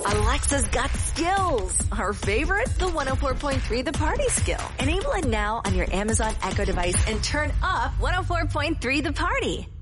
Alexa's got skills. Our favorite? The 104.3 The Party skill. Enable it now on your Amazon Echo device and turn up 104.3 The Party.